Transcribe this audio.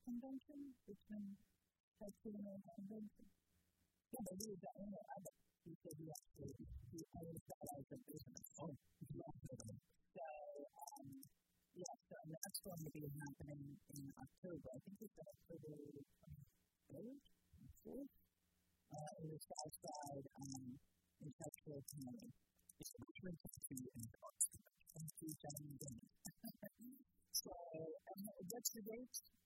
convention, Richmond Tattoo Convention. Yeah, but he was the owner of it. He said he owns that as a business. Oh, yeah. So that's going to be happening in October. I think it's October 23rd, 4th, in the South Side in Texas County. It's a Richmond Tattoo and Arts Convention. So, what's the date?